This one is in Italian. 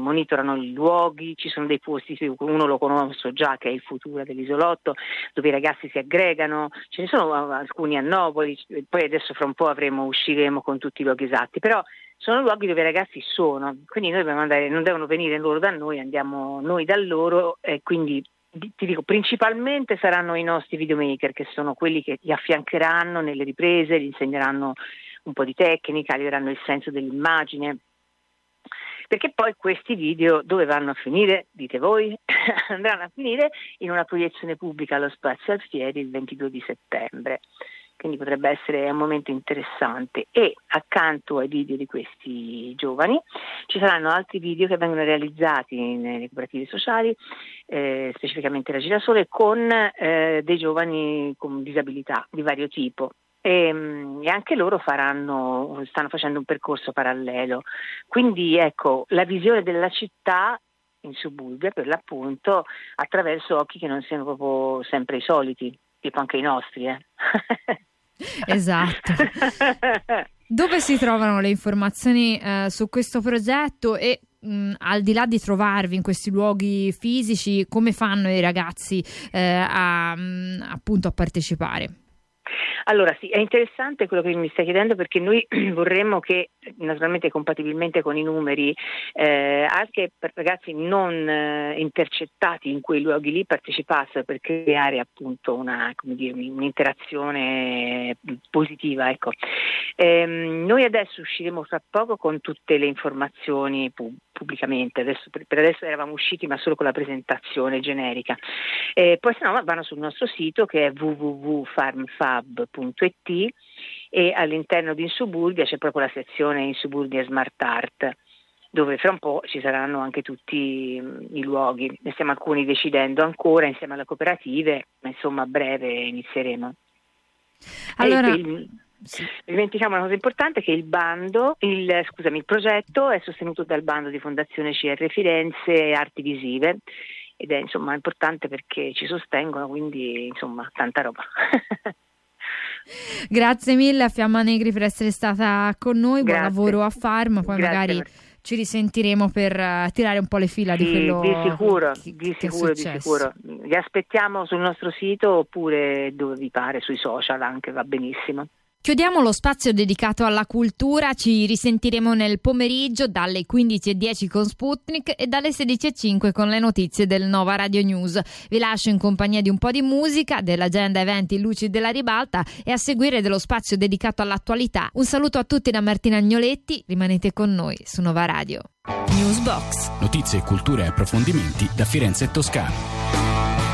monitorano i luoghi, ci sono dei posti, uno lo conosco già, che è il Futura dell'Isolotto, dove i ragazzi si aggregano, ce ne sono alcuni a Novoli, poi adesso fra un po' usciremo con tutti i luoghi esatti, però sono luoghi dove i ragazzi sono, quindi noi dobbiamo andare, non devono venire loro da noi, andiamo noi da loro, e quindi ti dico, principalmente saranno i nostri videomaker, che sono quelli che ti affiancheranno nelle riprese, gli insegneranno un po' di tecnica, gli daranno il senso dell'immagine, perché poi questi video dove vanno a finire, dite voi? Andranno a finire in una proiezione pubblica allo Spazio Alfieri il 22 di settembre. Quindi potrebbe essere un momento interessante, e accanto ai video di questi giovani ci saranno altri video che vengono realizzati nelle cooperative sociali, specificamente la Girasole, con dei giovani con disabilità di vario tipo, e anche loro stanno facendo un percorso parallelo. Quindi ecco, la visione della città in suburbia, per l'appunto, attraverso occhi che non siano proprio sempre i soliti, tipo anche i nostri. Esatto. Dove si trovano le informazioni su questo progetto, e al di là di trovarvi in questi luoghi fisici, come fanno i ragazzi appunto a partecipare? Allora sì, è interessante quello che mi stai chiedendo, perché noi vorremmo che, naturalmente compatibilmente con i numeri, anche per ragazzi non intercettati in quei luoghi lì partecipassero, per creare appunto un'interazione positiva. Ecco. Noi adesso usciremo fra poco con tutte le informazioni pubblicamente, per adesso eravamo usciti ma solo con la presentazione generica, poi se no vanno sul nostro sito, che è www.farmfab.it, e all'interno di Insuburbia c'è proprio la sezione Insuburbia Smart Art, dove fra un po' ci saranno anche tutti i luoghi. Ne stiamo alcuni decidendo ancora insieme alle cooperative, ma insomma a breve inizieremo. Allora, dimentichiamo una cosa importante, che il progetto è sostenuto dal bando di Fondazione CR Firenze Arti Visive, ed è insomma importante perché ci sostengono, quindi insomma tanta roba. Grazie mille a Fiamma Negri per essere stata con noi. Buon lavoro a Farm, poi Grazie. Magari ci risentiremo per tirare un po' le fila di quello di sicuro. successo. Vi aspettiamo sul nostro sito, oppure dove vi pare, sui social anche, va benissimo. Chiudiamo lo spazio dedicato alla cultura, ci risentiremo nel pomeriggio dalle 15:10 con Sputnik e dalle 16:05 con le notizie del Nova Radio News. Vi lascio in compagnia di un po' di musica, dell'agenda eventi Luci della Ribalta e a seguire dello spazio dedicato all'attualità. Un saluto a tutti da Martina Agnoletti, rimanete con noi su Nova Radio. Newsbox. Notizie, cultura e approfondimenti da Firenze e Toscana.